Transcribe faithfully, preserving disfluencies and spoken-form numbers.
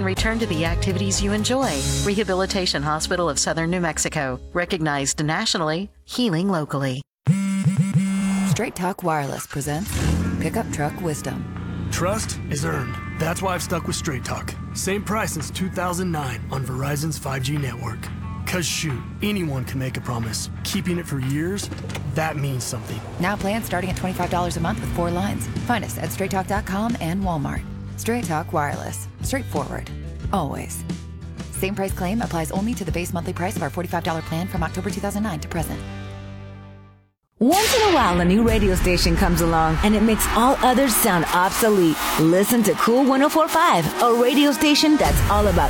return to the activities you enjoy. Rehabilitation Hospital of Southern New Mexico. Recognized nationally, healing locally. Straight Talk Wireless presents Pickup Truck Wisdom. Trust is earned. That's why I've stuck with Straight Talk. Same price since two thousand nine on Verizon's five G network. Cause shoot, anyone can make a promise. Keeping it for years, that means something. Now plans starting at twenty-five dollars a month with four lines. Find us at straight talk dot com and Walmart. Straight Talk Wireless. Straightforward. Always. Same price claim applies only to the base monthly price of our forty-five dollars plan from October two thousand nine to present. Once in a while, a new radio station comes along and it makes all others sound obsolete. Listen to Cool one oh four point five, a radio station that's all about